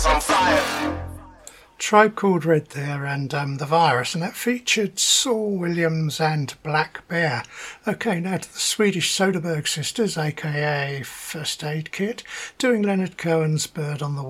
'cause I'm fired. Tribe Called Red there, and The Virus, and that featured Saul Williams and Black Bear. Okay, now to the Swedish Soderbergh sisters, aka First Aid Kit, doing Leonard Cohen's Bird on the